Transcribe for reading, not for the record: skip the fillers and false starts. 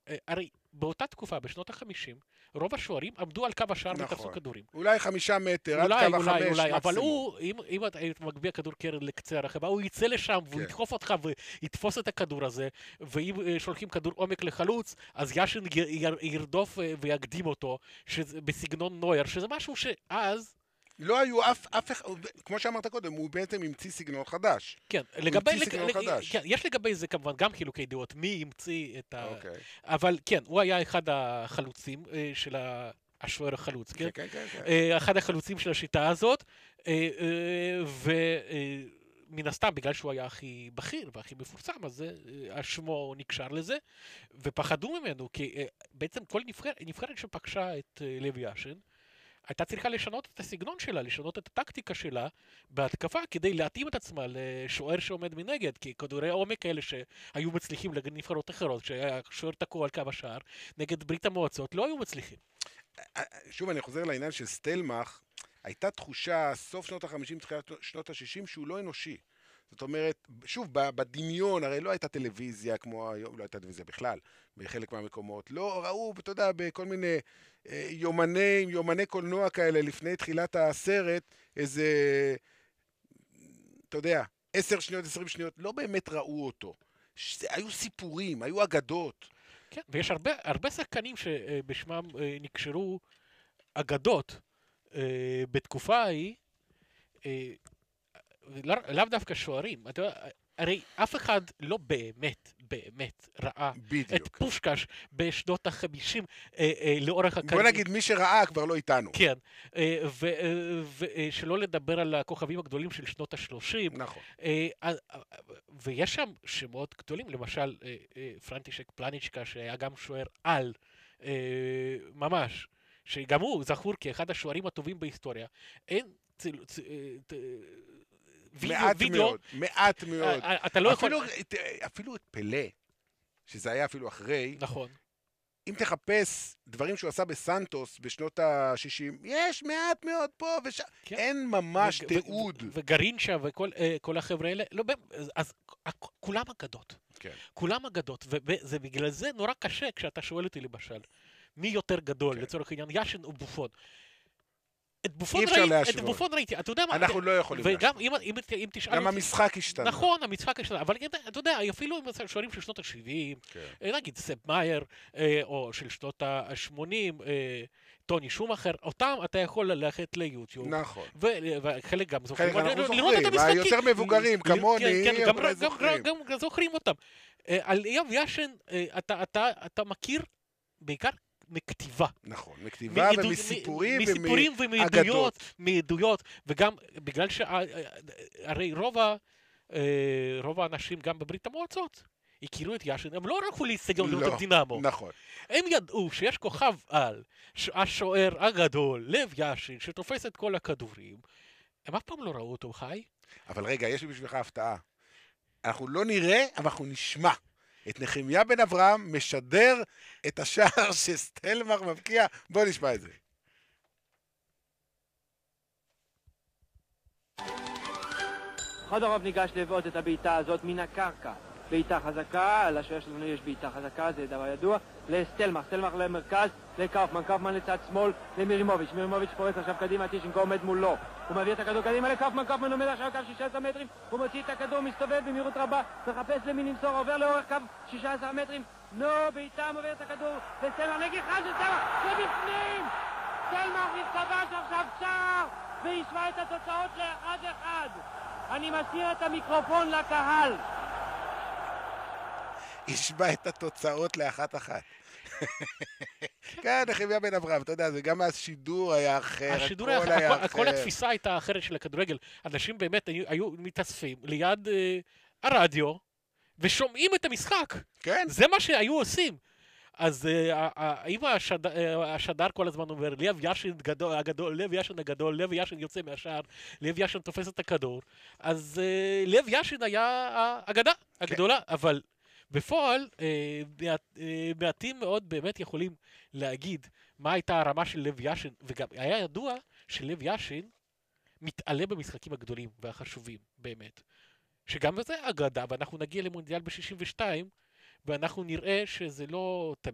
הרי באותה תקופה, בשנות ה-50, רוב השוערים עמדו על קו השער ותפסו כדורים. אולי 5 מטר, עד קו ה-5 מקסימום. אבל הוא, אם אתה מגביה כדור קרן לקצה הרחבה, הוא יצא לשם והוא ידחוף אותך ויתפוס את הכדור הזה, ואם שולחים כדור עומק לחלוץ, אז יאשין ירדוף ויקדים אותו, בסגנון נויר, שזה משהו שאז... לא היו אף אחד, כמו שאמרת קודם, הוא בעצם המציא סגנון חדש. כן, יש לגבי זה כמובן גם חילוקי דעות, מי המציא את ה... אבל כן, הוא היה אחד החלוצים של השוער החלוץ, כן? אחד החלוצים של השיטה הזאת, ומן הסתם, בגלל שהוא היה הכי בכיר והכי מפורסם, אז השמו נקשר לזה, ופחדו ממנו, כי בעצם כל נבחרת שפגשה את לוי יאשין, הייתה צריכה לשנות את הסגנון שלה, לשנות את הטקטיקה שלה בהתקפה, כדי להתאים את עצמה לשוער שעומד מנגד, כי כדורי עומק האלה שהיו מצליחים לנבחרות אחרות, שהיה שוער תקוע על קו השער, נגד ברית המועצות, לא היו מצליחים. שוב, אני חוזר לעניין של סטלמך, הייתה תחושה, סוף שנות ה-50, תחילת שנות ה-60, שהוא לא אנושי. זאת אומרת, שוב, בדמיון, הרי לא הייתה טלוויזיה כמו היום, לא הייתה טלוויזיה בכלל, בחלק מהמקומות. לא ראו, אתה יודע, בכל מיני יומני קולנוע כאלה, לפני תחילת הסרט, איזה, אתה יודע, 10 שניות, 20 שניות, לא באמת ראו אותו. היו סיפורים, היו אגדות. כן, ויש הרבה שחקנים שבשמם נקשרו אגדות בתקופה ההיא, לאו דווקא שוערים. הרי אף אחד לא באמת ראה את פושקש בשנות ה-50 לאורך הקריירה. בוא נגיד, מי שראה כבר לא איתנו. כן, ושלא לדבר על הכוכבים הגדולים של שנות ה-30. נכון. ויש שם שמות גדולים, למשל פרנטישק פלניצ'קה, שהיה גם שוער על, ממש, שגם הוא זכור כאחד השוערים הטובים בהיסטוריה. אין מעט מאוד. אתה לא יכול... אפילו את פלה, שזה היה אפילו אחרי, נכון. אם תחפש דברים שהוא עשה בסנטוס בשנות ה-60, יש מעט מאוד פה ושם, אין ממש תיעוד. וגרינצ'ה וכל החבר'ה האלה, אז כולם אגדות. כולם אגדות, וזה בגלל זה נורא קשה כשאתה שואל אותי למשל, מי יותר גדול לצורך העניין, יאשין או בופון. את בופון ראיתי, אתה יודע מה... אנחנו לא יכולים להשוות. וגם אם תשאל... גם המשחק השתנה. נכון, המשחק השתנה, אבל אתה יודע, אפילו אם שואלים של שנות ה-70, נגיד סב מאייר, או של שנות ה-80, טוני שומאחר, אותם אתה יכול ללכת ליוטיוב. נכון. וחלק גם זוכרים. אנחנו זוכרים, היותר מבוגרים כמוני, גם זוכרים אותם. על אייב יאשין, אתה מכיר בעיקר מכתיבה. נכון, מכתיבה ומסיפורים ומעדויות, וגם בגלל שהרי רוב האנשים גם בברית המועצות הכירו את יאשין, הם לא רצו להסתגל לראות את דינמו. נכון. הם ידעו שיש כוכב על, השוער הגדול, לב יאשין, שתופס את כל הכדורים, הם אף פעם לא ראו אותו חי. אבל רגע, יש לי בשבילך הפתעה. אנחנו לא נראה, אבל אנחנו נשמע. את נחמיה בן אברהם משדר את השער שסטלמך מבקיע. בוא נשמע את זה. חודרוב ניגש לבעוט את הבעיטה הזאת מן הקרקע. בעיטה חזקה, לשוער שלנו יש בעיטה חזקה, זה דבר ידוע. לסטלמך, סטלמך למרכז, לקאופמן, קאופמן לצד שמאל, למירימוביץ', מירימוביץ' פורץ עכשיו קדימה, טישנקו עומד מולו. הוא מביא את הכדור קדימה לקאופמן, קאופמן עומד עכשיו קו 16 מטרים, הוא מוציא את הכדור, מסתובב במהירות רבה, מחפש למי למסור, עובר לאורך קו 16 מטרים, בעיטה מוביל את הכדור, וסטלמך נגיחה של סטלמך, זה בפנים! סטלמך כבש עכשיו שער, והשווה את התוצאות ל-1-1. אני מסיר את המיקרופון לקהל. השווה את התוצאות ל-1-1. כן, נחמיה בן אברהם, אתה יודע, זה גם השידור היה אחר, הכל היה אחר. כל התפיסה הייתה אחרת של הכדורגל. אנשים באמת היו מתאספים ליד הרדיו, ושומעים את המשחק. כן. זה מה שהיו עושים. אז אם השדר כל הזמן אומר, לב יאשין הגדול, לב יאשין הגדול, לב יאשין יוצא מהשער, לב יאשין תופס את הכדור, אז לב יאשין היה האגדה הגדולה, אבל בפועל, מעטים מאוד באמת יכולים להגיד מה הייתה הרמה של לב יאשין, וגם היה ידוע שלב יאשין מתעלה במשחקים הגדולים והחשובים באמת. שגם בזה אגדה, ואנחנו נגיע למונדיאל ב-62, ואנחנו נראה שזה לא תמיד